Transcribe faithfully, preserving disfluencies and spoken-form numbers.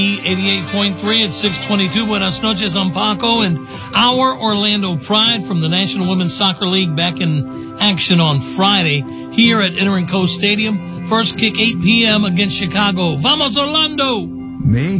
eighty-eight point three at six twenty-two. Buenas noches, I'm Paco, and our Orlando Pride from the National Women's Soccer League back in action on Friday here at Inter and Co Stadium. First kick eight p.m. against Chicago. Vamos, Orlando! Make